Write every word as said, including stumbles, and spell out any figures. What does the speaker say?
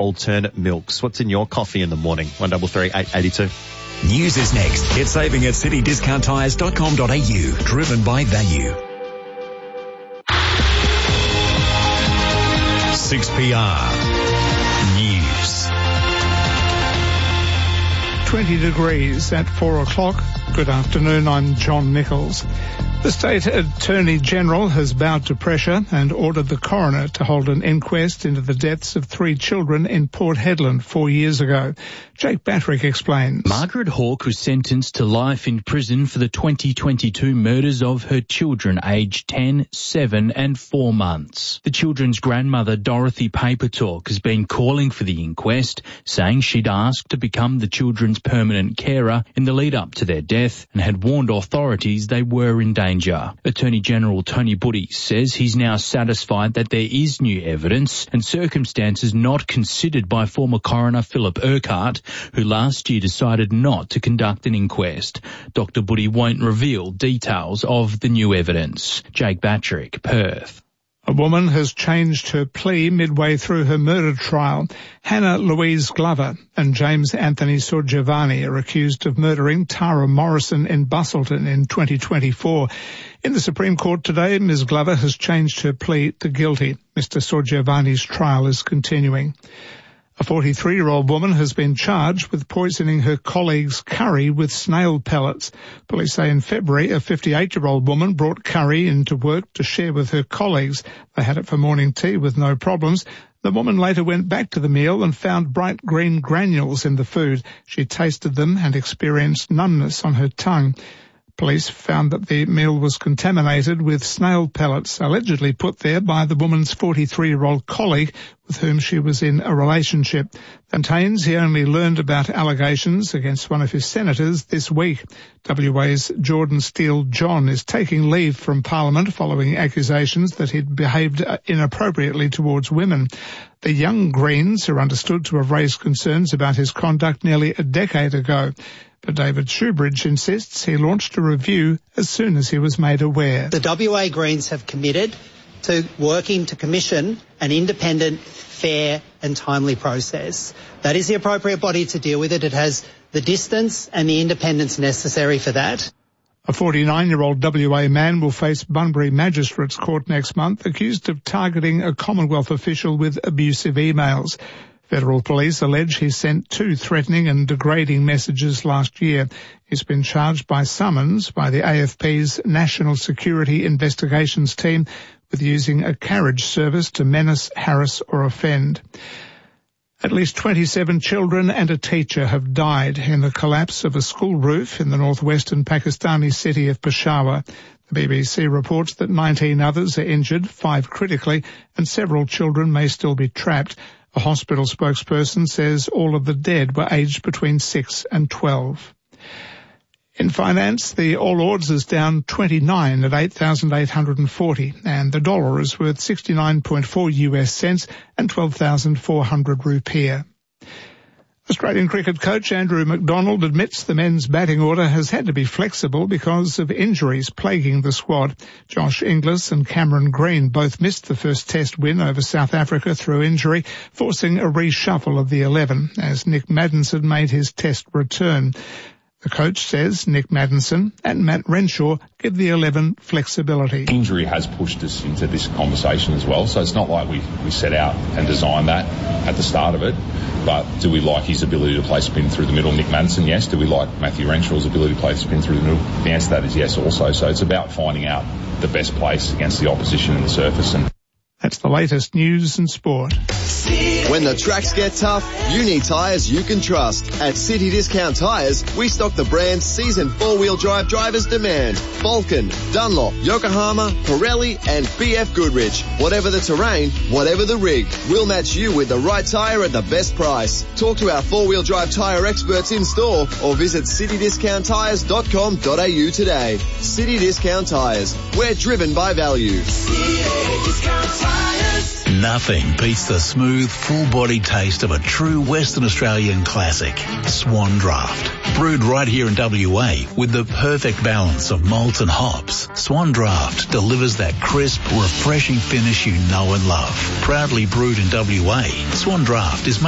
alternate milks. What's in your coffee in the morning? one double three eight eight two. News is next. Get saving at city discount tyres dot com dot a u. Driven by value. six P R News. twenty degrees at four o'clock. Good afternoon, I'm John Nichols. The State Attorney General has bowed to pressure and ordered the coroner to hold an inquest into the deaths of three children in Port Hedland four years ago. Jake Battrick explains. Margaret Hawke was sentenced to life in prison for the twenty twenty-two murders of her children aged ten, seven and four months. The children's grandmother, Dorothy Papertalk, has been calling for the inquest, saying she'd asked to become the children's permanent carer in the lead up to their death and had warned authorities they were in danger. Attorney General Tony Buttigieg says he's now satisfied that there is new evidence and circumstances not considered by former coroner Philip Urquhart, who last year decided not to conduct an inquest. Doctor Buttigieg won't reveal details of the new evidence. Jake Battrick, Perth. A woman has changed her plea midway through her murder trial. Hannah Louise Glover and James Anthony Sorgiovanni are accused of murdering Tara Morrison in Bustleton in twenty twenty-four. In the Supreme Court today, Miz Glover has changed her plea to guilty. Mister Sorgiovanni's trial is continuing. A forty-three-year-old woman has been charged with poisoning her colleague's curry with snail pellets. Police say in February, a fifty-eight-year-old woman brought curry into work to share with her colleagues. They had it for morning tea with no problems. The woman later went back to the meal and found bright green granules in the food. She tasted them and experienced numbness on her tongue. Police found that the meal was contaminated with snail pellets, allegedly put there by the woman's forty-three-year-old colleague with whom she was in a relationship. Contains he only learned about allegations against one of his senators this week. W A's Jordan Steele John is taking leave from Parliament following accusations that he'd behaved inappropriately towards women. The Young Greens are understood to have raised concerns about his conduct nearly a decade ago. But David Shoebridge insists he launched a review as soon as he was made aware. The W A Greens have committed to working to commission an independent, fair and timely process. That is the appropriate body to deal with it. It has the distance and the independence necessary for that. A forty-nine-year-old W A man will face Bunbury Magistrates Court next month, accused of targeting a Commonwealth official with abusive emails. Federal police allege he sent two threatening and degrading messages last year. He's been charged by summons by the A F P's National Security Investigations Team with using a carriage service to menace, harass or offend. At least twenty-seven children and a teacher have died in the collapse of a school roof in the northwestern Pakistani city of Peshawar. The B B C reports that nineteen others are injured, five critically, and several children may still be trapped. A hospital spokesperson says all of the dead were aged between six and twelve. In finance, the All Ords is down twenty-nine at eight thousand eight hundred forty, and the dollar is worth sixty-nine point four U S cents and twelve thousand four hundred rupiah. Australian cricket coach Andrew McDonald admits the men's batting order has had to be flexible because of injuries plaguing the squad. Josh Inglis and Cameron Green both missed the first test win over South Africa through injury, forcing a reshuffle of the eleven as Nick Maddinson made his test return. The coach says Nick Maddinson and Matt Renshaw give the eleven flexibility. Injury has pushed us into this conversation as well, so it's not like we, we set out and designed that at the start of it. But do we like his ability to play spin through the middle? Nick Maddinson, yes. Do we like Matthew Renshaw's ability to play spin through the middle? The answer to that is yes also. So it's about finding out the best place against the opposition in the surface. And that's the latest news and sport. When the tracks get tough, you need tyres you can trust. At City Discount Tyres, we stock the brands seasoned four-wheel drive drivers demand. Vulcan, Dunlop, Yokohama, Pirelli and B F Goodrich. Whatever the terrain, whatever the rig, we'll match you with the right tyre at the best price. Talk to our four-wheel drive tyre experts in store or visit city discount tyres dot com dot a u today. City Discount Tyres. We're driven by value. City Discount Tyres. Nothing beats the smooth, full-bodied taste of a true Western Australian classic, Swan Draft. Brewed right here in W A with the perfect balance of malt and hops, Swan Draft delivers that crisp, refreshing finish you know and love. Proudly brewed in W A, Swan Draft is made